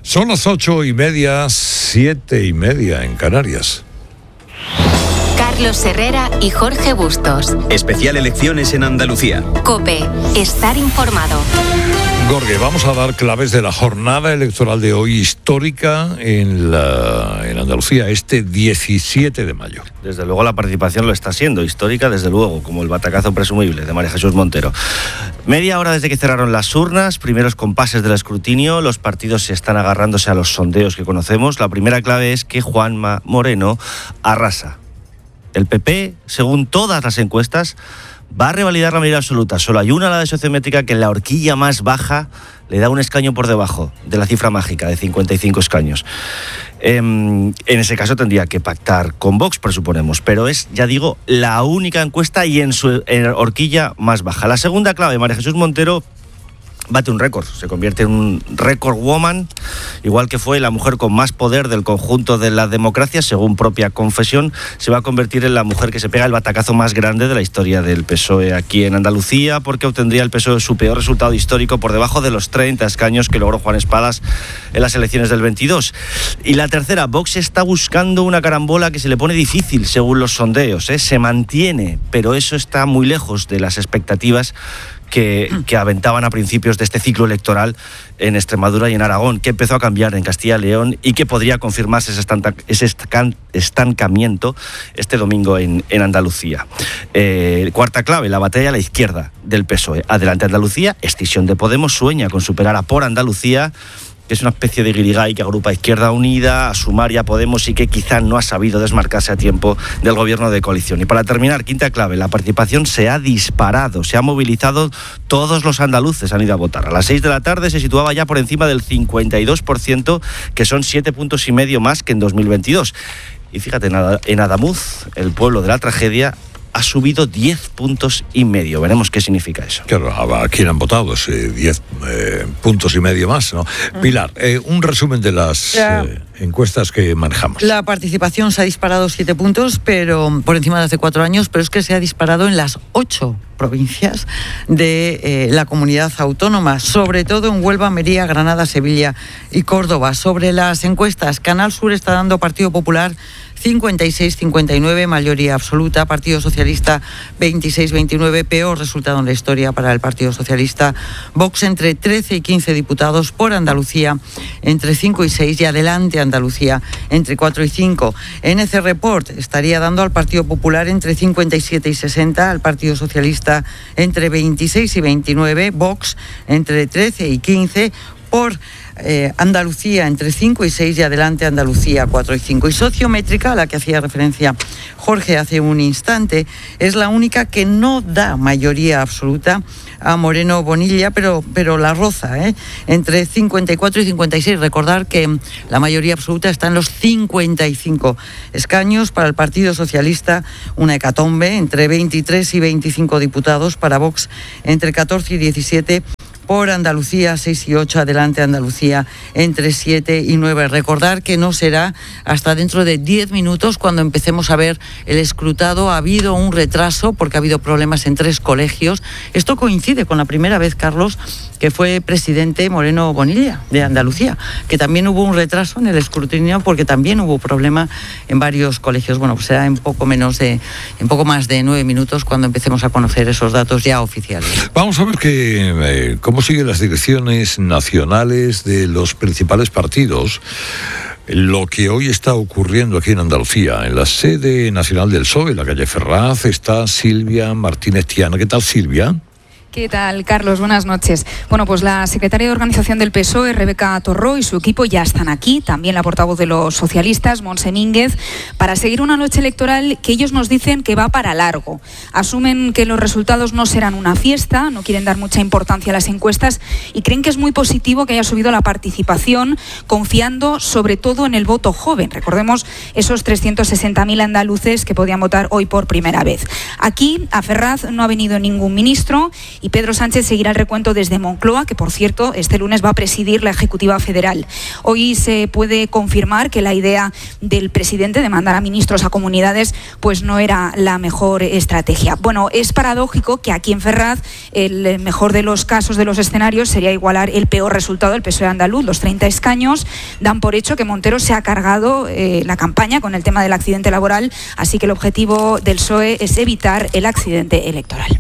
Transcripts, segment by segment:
Son las 8:30, 7:30 en Canarias. Carlos Herrera y Jorge Bustos. Especial elecciones en Andalucía. COPE. Estar informado. Jorge, vamos a dar claves de la jornada electoral de hoy, histórica en Andalucía, este 17 de mayo. Desde luego la participación lo está siendo, histórica desde luego, como el batacazo presumible de María Jesús Montero. Media hora desde que cerraron las urnas, primeros compases del escrutinio, los partidos se están agarrándose a los sondeos que conocemos. La primera clave es que Juanma Moreno arrasa. El PP, según todas las encuestas, va a revalidar la mayoría absoluta. Solo hay una, la de Sociométrica, que en la horquilla más baja le da un escaño por debajo de la cifra mágica de 55 escaños. En ese caso tendría que pactar con Vox, presuponemos, pero es, ya digo, la única encuesta y en su horquilla más baja. La segunda clave, María Jesús Montero bate un récord, se convierte en un record woman, igual que fue la mujer con más poder del conjunto de la democracia, según propia confesión, se va a convertir en la mujer que se pega el batacazo más grande de la historia del PSOE aquí en Andalucía, porque obtendría el PSOE su peor resultado histórico, por debajo de los 30 escaños que logró Juan Espadas en las elecciones del 22. Y la tercera, Vox está buscando una carambola que se le pone difícil según los sondeos, se mantiene, pero eso está muy lejos de las expectativas que aventaban a principios de este ciclo electoral en Extremadura y en Aragón, que empezó a cambiar en Castilla y León y que podría confirmarse ese estancamiento este domingo en Andalucía. Cuarta clave, la batalla a la izquierda del PSOE. Adelante Andalucía, escisión de Podemos, sueña con superar a Por Andalucía, que es una especie de guirigay que agrupa a Izquierda Unida, a Sumar y a Podemos y que quizá no ha sabido desmarcarse a tiempo del gobierno de coalición. Y para terminar, quinta clave, la participación se ha disparado, se ha movilizado, todos los andaluces han ido a votar. A las 6 de la tarde se situaba ya por encima del 52%, que son 7,5 puntos más que en 2022. Y fíjate, en Adamuz, el pueblo de la tragedia, ha subido 10,5 puntos. Veremos qué significa eso. Claro, ¿a quién han votado? 10,5 puntos más, ¿no? Pilar, un resumen de las encuestas que manejamos. La participación se ha disparado 7 puntos, pero por encima de hace 4 años, pero es que se ha disparado en las 8 provincias de la comunidad autónoma, sobre todo en Huelva, Almería, Granada, Sevilla y Córdoba. Sobre las encuestas, Canal Sur está dando Partido Popular 56-59, mayoría absoluta. Partido Socialista 26-29, peor resultado en la historia para el Partido Socialista. Vox entre 13 y 15 diputados. Por Andalucía entre 5 y 6 y Adelante Andalucía entre 4 y 5. NC Report estaría dando al Partido Popular entre 57 y 60, al Partido Socialista entre 26 y 29, Vox entre 13 y 15, por Andalucía entre 5 y 6 y Adelante Andalucía 4 y 5. Y Sociométrica, a la que hacía referencia Jorge hace un instante, es la única que no da mayoría absoluta a Moreno Bonilla, pero la roza, entre 54 y 56. Recordar que la mayoría absoluta está en los 55 escaños. Para el Partido Socialista, una hecatombe, entre 23 y 25 diputados. Para Vox, entre 14 y 17. Por Andalucía 6 y 8, Adelante Andalucía entre 7 y 9. Recordar que no será hasta dentro de 10 minutos cuando empecemos a ver el escrutado. Ha habido un retraso porque ha habido problemas en 3 colegios. Esto coincide con la primera vez, Carlos, que fue presidente Moreno Bonilla de Andalucía, que también hubo un retraso en el escrutinio porque también hubo problema en varios colegios. Bueno, pues será en poco más de 9 minutos cuando empecemos a conocer esos datos ya oficiales. Vamos a ver cómo siguen las direcciones nacionales de los principales partidos. Lo que hoy está ocurriendo aquí en Andalucía, en la sede nacional del PSOE, en la calle Ferraz, está Silvia Martínez Tiana. ¿Qué tal, Silvia? ¿Qué tal, Carlos? Buenas noches. Bueno, pues la secretaria de Organización del PSOE, Rebeca Torró, y su equipo ya están aquí, también la portavoz de los socialistas, Montse Mínguez, para seguir una noche electoral que ellos nos dicen que va para largo. Asumen que los resultados no serán una fiesta, no quieren dar mucha importancia a las encuestas y creen que es muy positivo que haya subido la participación, confiando sobre todo en el voto joven. Recordemos esos 360.000 andaluces que podían votar hoy por primera vez. Aquí, a Ferraz, no ha venido ningún ministro y Pedro Sánchez seguirá el recuento desde Moncloa, que por cierto este lunes va a presidir la Ejecutiva Federal. Hoy se puede confirmar que la idea del presidente de mandar a ministros a comunidades pues no era la mejor estrategia. Bueno, es paradójico que aquí en Ferraz el mejor de los casos, de los escenarios, sería igualar el peor resultado del PSOE andaluz. Los 30 escaños dan por hecho que Montero se ha cargado la campaña con el tema del accidente laboral, así que el objetivo del PSOE es evitar el accidente electoral.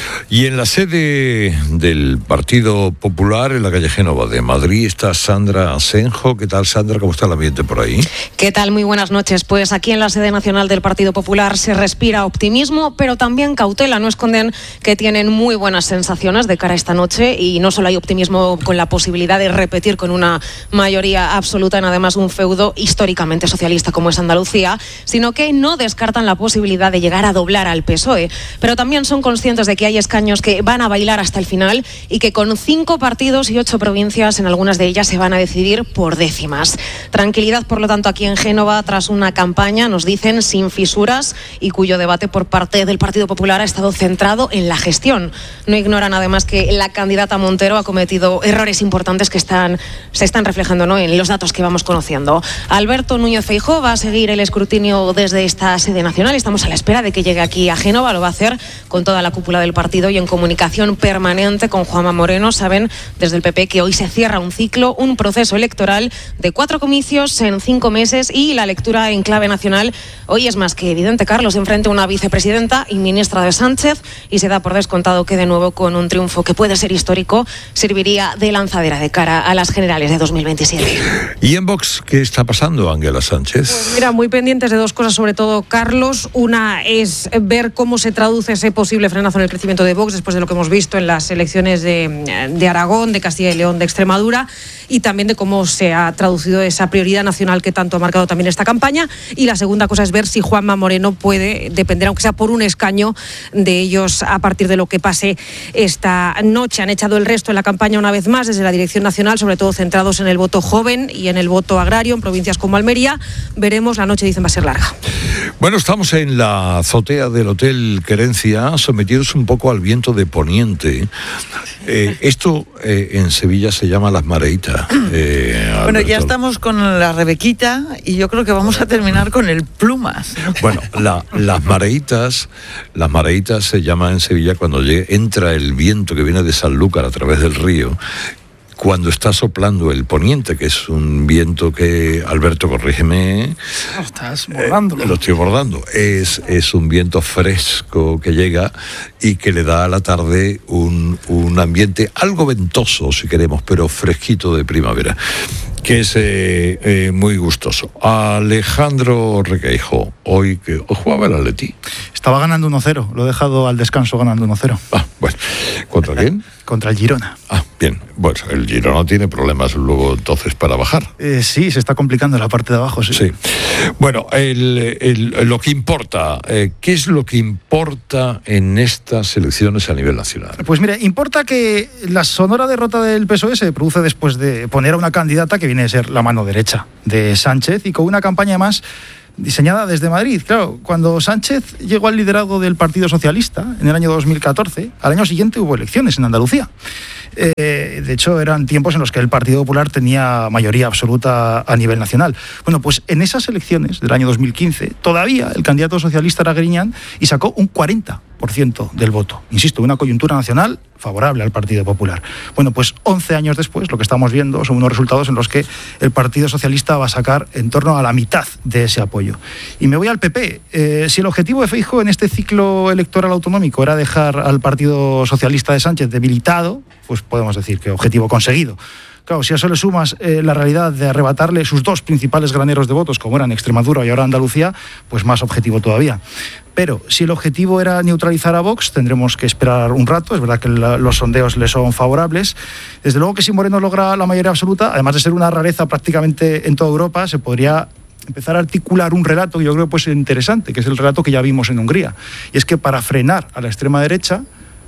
Y en la sede del Partido Popular, en la calle Génova de Madrid, está Sandra Asenjo. ¿Qué tal, Sandra? ¿Cómo está el ambiente por ahí? ¿Qué tal? Muy buenas noches. Pues aquí en la sede nacional del Partido Popular se respira optimismo, pero también cautela. No esconden que tienen muy buenas sensaciones de cara a esta noche, y no solo hay optimismo con la posibilidad de repetir con una mayoría absoluta en además un feudo históricamente socialista como es Andalucía, sino que no descartan la posibilidad de llegar a doblar al PSOE. Pero también son conscientes de que hay escaños que van a bailar hasta el final y que con 5 partidos y 8 provincias, en algunas de ellas se van a decidir por décimas. Tranquilidad, por lo tanto, aquí en Génova, tras una campaña, nos dicen, sin fisuras, y cuyo debate por parte del Partido Popular ha estado centrado en la gestión. No ignoran además que la candidata Montero ha cometido errores importantes que se están reflejando, ¿no?, en los datos que vamos conociendo. Alberto Núñez Feijóo va a seguir el escrutinio desde esta sede nacional. Estamos a la espera de que llegue aquí a Génova. Lo va a hacer con toda la cúpula del partido y en comunicación permanente con Juanma Moreno. Saben desde el PP que hoy se cierra un ciclo, un proceso electoral de 4 comicios en 5 meses, y la lectura en clave nacional hoy es más que evidente. Carlos, enfrente a una vicepresidenta y ministra de Sánchez, y se da por descontado que de nuevo, con un triunfo que puede ser histórico, serviría de lanzadera de cara a las generales de 2027. ¿Y en Vox qué está pasando, Ángela Sánchez? Pues mira, muy pendientes de 2 cosas, sobre todo, Carlos. Una es ver cómo se traduce ese posible frenazo en el crecimiento de Vox después de lo que hemos visto en las elecciones de Aragón, de Castilla y León, de Extremadura, y también de cómo se ha traducido esa prioridad nacional que tanto ha marcado también esta campaña. Y la segunda cosa es ver si Juanma Moreno puede depender, aunque sea por un escaño, de ellos a partir de lo que pase esta noche. Han echado el resto en la campaña una vez más desde la dirección nacional, sobre todo centrados en el voto joven y en el voto agrario en provincias como Almería. Veremos, la noche, dicen, va a ser larga. Bueno, estamos en la azotea del Hotel Querencia, sometidos un poco al viento de poniente. Esto en Sevilla se llama las mareitas. Bueno, ya estamos con la Rebequita y yo creo que vamos a terminar con el Plumas. Bueno, las mareitas se llama en Sevilla cuando entra el viento que viene de Sanlúcar a través del río, cuando está soplando el poniente, que es un viento que, Alberto, corrígeme. Estás bordándolo. Lo estoy bordando. Es un viento fresco que llega y que le da a la tarde un ambiente algo ventoso, si queremos, pero fresquito de primavera, que es muy gustoso. Alejandro Requeijo, hoy jugaba el Atleti. Estaba ganando 1-0, lo he dejado al descanso ganando 1-0. Bueno, ¿contra quién? Contra el Girona. Bien, bueno, el Girona tiene problemas luego entonces para bajar. Sí, se está complicando la parte de abajo, sí. Sí. Bueno, lo que importa, ¿qué es lo que importa en estas elecciones a nivel nacional? Pues mira, importa que la sonora derrota del PSOE se produce después de poner a una candidata que viene a ser la mano derecha de Sánchez, y con una campaña más diseñada desde Madrid. Claro, cuando Sánchez llegó al liderazgo del Partido Socialista en el año 2014, al año siguiente hubo elecciones en Andalucía. De hecho, eran tiempos en los que el Partido Popular tenía mayoría absoluta a nivel nacional. Bueno, pues en esas elecciones del año 2015, todavía el candidato socialista era Griñán y sacó un 40% del voto. Insisto, una coyuntura nacional favorable al Partido Popular. Bueno, pues 11 años después, lo que estamos viendo son unos resultados en los que el Partido Socialista va a sacar en torno a la mitad de ese apoyo. Y me voy al PP. Si el objetivo de Feijóo en este ciclo electoral autonómico era dejar al Partido Socialista de Sánchez debilitado, pues podemos decir que objetivo conseguido. Claro, si a eso le sumas la realidad de arrebatarle sus 2 principales graneros de votos, como eran Extremadura y ahora Andalucía, pues más objetivo todavía. Pero si el objetivo era neutralizar a Vox, tendremos que esperar un rato. Es verdad que los sondeos le son favorables. Desde luego que si Moreno logra la mayoría absoluta, además de ser una rareza prácticamente en toda Europa, se podría empezar a articular un relato que yo creo pues interesante, que es el relato que ya vimos en Hungría. Y es que para frenar a la extrema derecha,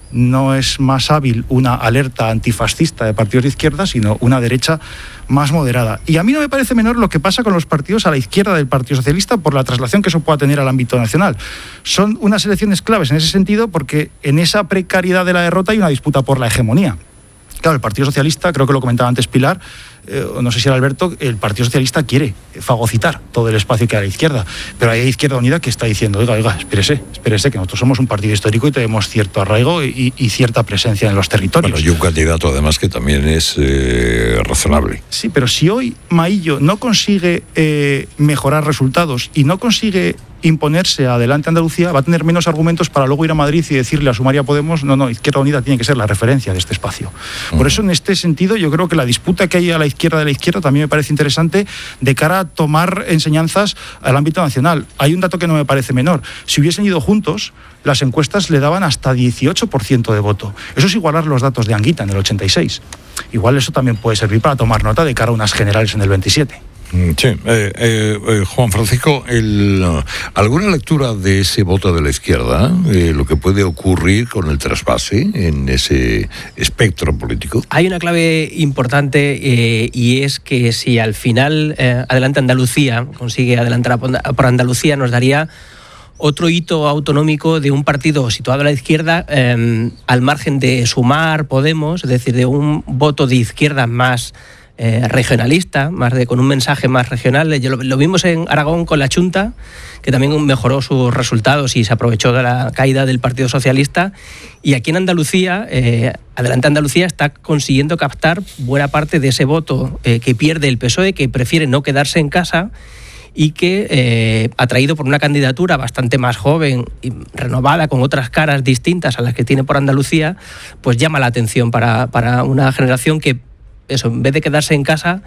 no es más hábil una alerta antifascista de partidos de izquierda, sino una derecha más moderada. Y a mí no me parece menor lo que pasa con los partidos a la izquierda del Partido Socialista por la traslación que eso pueda tener al ámbito nacional. Son unas elecciones claves en ese sentido porque en esa precariedad de la derrota hay una disputa por la hegemonía. Claro, el Partido Socialista, creo que lo comentaba antes Pilar, no sé si era Alberto, el Partido Socialista quiere fagocitar todo el espacio que hay a la izquierda, pero hay Izquierda Unida que está diciendo, oiga, espérese, que nosotros somos un partido histórico y tenemos cierto arraigo y cierta presencia en los territorios. Bueno, y un candidato además que también es razonable. Sí, pero si hoy Maillo no consigue mejorar resultados y no consigue imponerse Adelante Andalucía, va a tener menos argumentos para luego ir a Madrid y decirle a Sumar y a Podemos, no, Izquierda Unida tiene que ser la referencia de este espacio. Por eso, en este sentido, yo creo que la disputa que hay a la izquierda de la izquierda también me parece interesante de cara a tomar enseñanzas al ámbito nacional. Hay un dato que no me parece menor. Si hubiesen ido juntos, las encuestas le daban hasta 18% de voto. Eso es igualar los datos de Anguita en el 86. Igual eso también puede servir para tomar nota de cara a unas generales en el 27. Sí, Juan Francisco, ¿alguna lectura de ese voto de la izquierda, lo que puede ocurrir con el trasvase en ese espectro político? Hay una clave importante y es que si al final Adelante Andalucía consigue adelantar por Andalucía, nos daría otro hito autonómico de un partido situado a la izquierda, al margen de Sumar, Podemos, es decir, de un voto de izquierda más regionalista, con un mensaje más regional. Lo vimos en Aragón con la Chunta, que también mejoró sus resultados y se aprovechó de la caída del Partido Socialista. Y aquí en Andalucía, Adelante Andalucía está consiguiendo captar buena parte de ese voto que pierde el PSOE, que prefiere no quedarse en casa y que, atraído por una candidatura bastante más joven y renovada, con otras caras distintas a las que tiene por Andalucía, pues llama la atención para una generación que, eso, en vez de quedarse en casa,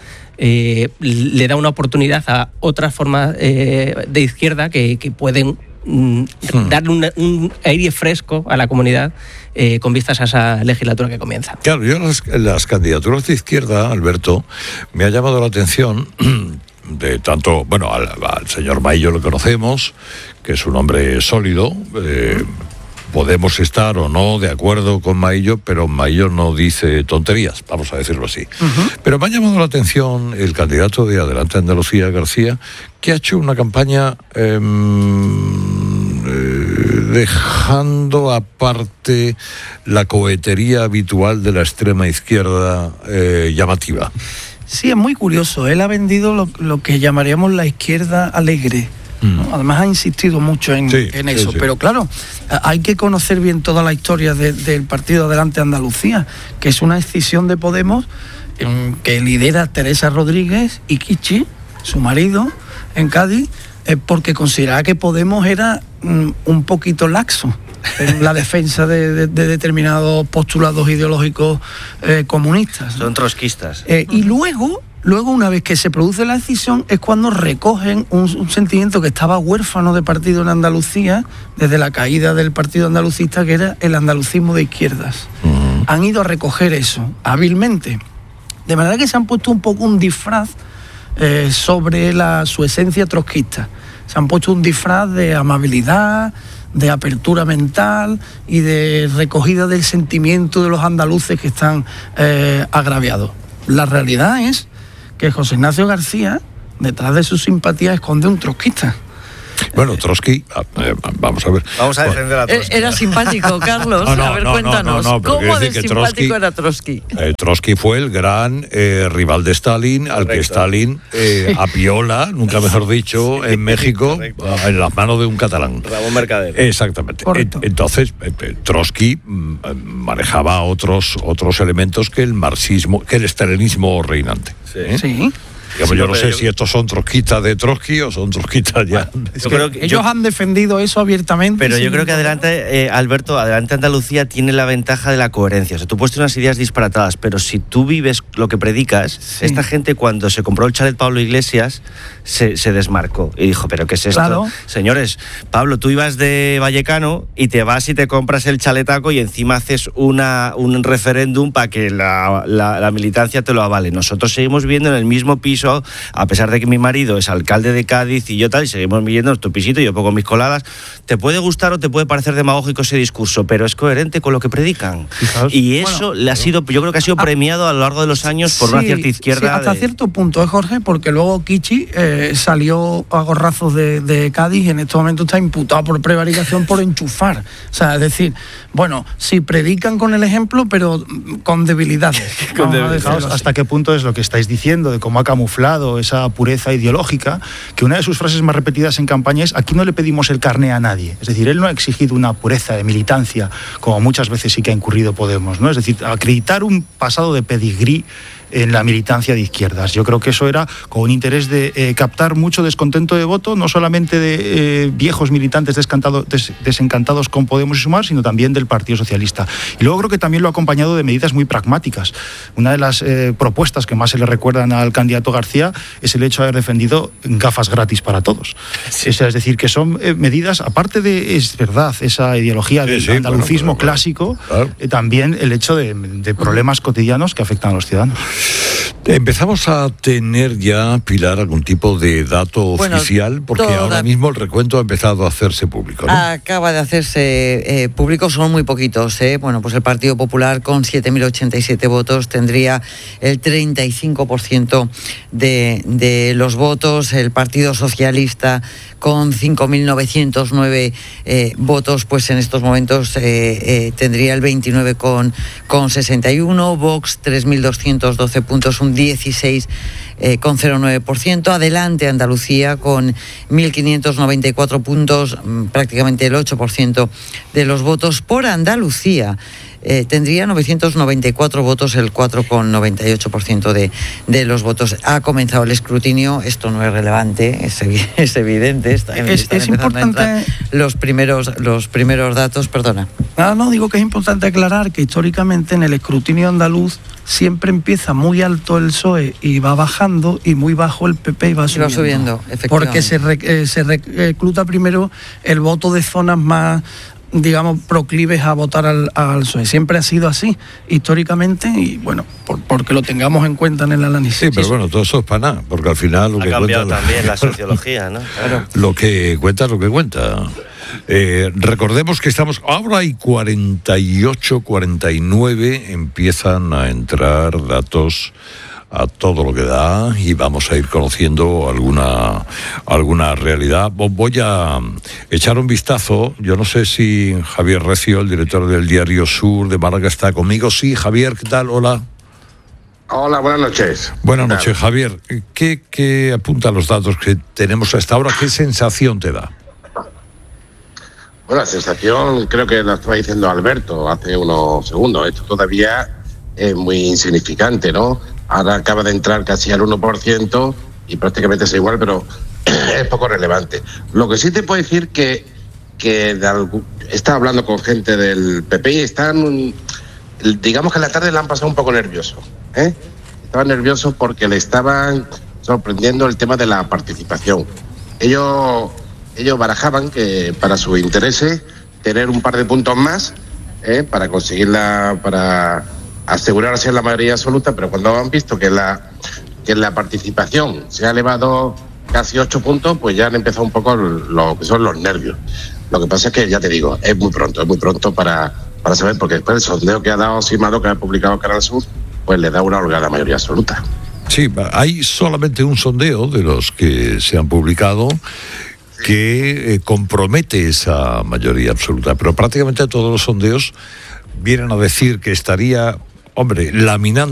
le da una oportunidad a otras formas de izquierda que pueden darle un aire fresco a la comunidad con vistas a esa legislatura que comienza. Claro, yo las candidaturas de izquierda, Alberto, me ha llamado la atención de tanto, bueno, al señor Maillo lo conocemos, que es un hombre sólido. Podemos estar o no de acuerdo con Maillo, pero Maillo no dice tonterías, vamos a decirlo así. Pero me ha llamado la atención el candidato de Adelante Andalucía, García, que ha hecho una campaña dejando aparte la cohetería habitual de la extrema izquierda llamativa. Sí, es muy curioso. Él ha vendido lo que llamaríamos la izquierda alegre. ¿no? Además ha insistido mucho en eso, pero claro, hay que conocer bien toda la historia del partido Adelante Andalucía, que es una escisión de Podemos que lidera Teresa Rodríguez y Kichi, su marido, en Cádiz, porque consideraba que Podemos era un poquito laxo en la defensa de determinados postulados ideológicos comunistas, ¿no? Son trotskistas. Y luego, una vez que se produce la decisión, es cuando recogen un sentimiento que estaba huérfano de partido en Andalucía, desde la caída del partido andalucista, que era el andalucismo de izquierdas. Han ido a recoger eso, hábilmente. De manera que se han puesto un poco un disfraz sobre su esencia trotskista. Se han puesto un disfraz de amabilidad, de apertura mental y de recogida del sentimiento de los andaluces que están agraviados. La realidad es que José Ignacio García, detrás de su simpatía, esconde un trotskista. Bueno, Trotsky, vamos a ver. Vamos a defender a Trotsky. Era simpático, Carlos. A ver, cuéntanos. ¿Cómo de simpático era Trotsky? Trotsky fue el gran rival de Stalin, al que Stalin apiola, nunca mejor dicho, en México, en las manos de un catalán. Ramón Mercader. Exactamente. Entonces, Trotsky manejaba otros elementos que el marxismo, que el stalinismo reinante. Sí. Digamos, yo no sé si estos son trotskistas de Trotsky o son trotskistas ya. Ellos han defendido eso abiertamente. Pero yo creo que Adelante Andalucía tiene la ventaja de la coherencia. O sea, tú puedes tener unas ideas disparatadas, pero si tú vives lo que predicas, esta gente, cuando se compró el chalet Pablo Iglesias, se desmarcó y dijo, ¿pero qué es esto? Claro. Señores, Pablo, tú ibas de Vallecano y te vas y te compras el chaletaco y encima haces un referéndum para que la militancia te lo avale. Nosotros seguimos viviendo en el mismo piso piso, a pesar de que mi marido es alcalde de Cádiz y yo tal, y seguimos viviendo en nuestro pisito, yo pongo mis coladas. Te puede gustar o te puede parecer demagógico ese discurso, pero es coherente con lo que predican. Y eso le ha sido, yo creo que ha sido premiado a lo largo de los años por una cierta izquierda. Sí, hasta cierto punto, Jorge, porque luego Kichi salió a gorrazos de Cádiz y en este momento está imputado por prevaricación por enchufar. O sea, es decir, bueno, sí predican con el ejemplo, pero con debilidades. ¿Hasta qué punto es lo que estáis diciendo de cómo ha camuflado esa pureza ideológica? Que una de sus frases más repetidas en campaña es: aquí no le pedimos el carné a nadie. Es decir, él no ha exigido una pureza de militancia, como muchas veces sí que ha incurrido Podemos, ¿no? Es decir, acreditar un pasado de pedigrí en la militancia de izquierdas. Yo creo que eso era con un interés de captar mucho descontento de voto, no solamente de viejos militantes desencantados con Podemos y Sumar, sino también del Partido Socialista. Y luego creo que también lo ha acompañado de medidas muy pragmáticas. Una de las propuestas que más se le recuerdan al candidato García es el hecho de haber defendido gafas gratis para todos. Sí. Es decir, que son medidas, aparte de, es verdad, esa ideología del andalucismo clásico, claro. También el hecho de problemas cotidianos que afectan a los ciudadanos. Empezamos a tener ya, Pilar, algún tipo de dato oficial, porque ahora mismo el recuento ha empezado a hacerse público, ¿no? Acaba de hacerse público, son muy poquitos, ¿eh? Bueno, pues el Partido Popular con 7.087 votos tendría el 35% de los votos, el Partido Socialista con 5.909 votos, pues en estos momentos tendría el 29,61, Vox 3.212 puntos, un 16,09%. Adelante Andalucía con 1.594 puntos, prácticamente el 8% de los votos. Por Andalucía tendría 994 votos, el 4,98% de los votos. Ha comenzado el escrutinio, esto no es relevante, es evidente. Es importante los primeros datos, perdona. No, digo que es importante aclarar que históricamente en el escrutinio andaluz siempre empieza muy alto el PSOE y va bajando, y muy bajo el PP y va subiendo. Porque se recluta primero el voto de zonas más, digamos, proclives a votar al PSOE. Siempre ha sido así, históricamente, y bueno, porque lo tengamos en cuenta en el análisis. Sí, pero bueno, todo eso es para nada, porque al final lo que cambiado cuenta también la sociología, ¿no? Claro. Lo que cuenta es lo que cuenta. Recordemos que estamos ahora, hay 48, 49, empiezan a entrar datos a todo lo que da y vamos a ir conociendo alguna realidad. Voy a echar un vistazo. Yo no sé si Javier Recio, el director del Diario Sur de Málaga, está conmigo. Sí, Javier, ¿qué tal? Hola. Hola, buenas noches. Buenas noches, Javier. ¿Qué apuntan los datos que tenemos hasta ahora? ¿Qué sensación te da? Bueno, la sensación creo que la estaba diciendo Alberto hace unos segundos. Esto todavía es muy insignificante, ¿no? Ahora acaba de entrar casi al 1% y prácticamente es igual, pero es poco relevante. Lo que sí te puedo decir que estaba hablando con gente del PP y están, digamos que en la tarde le han pasado un poco nervioso, ¿eh? Estaban nerviosos porque le estaban sorprendiendo el tema de la participación. Ellos barajaban que para sus intereses tener un par de puntos más, para para asegurarse la mayoría absoluta, pero cuando han visto que la participación se ha elevado casi 8 puntos, pues ya han empezado un poco lo que son los nervios. Lo que pasa es que, ya te digo, es muy pronto para saber, porque después el sondeo que ha dado Simado, que ha publicado Canal Sur, pues le da una holgada mayoría absoluta. Sí, hay solamente un sondeo de los que se han publicado que compromete esa mayoría absoluta, pero prácticamente todos los sondeos vienen a decir que estaría, laminando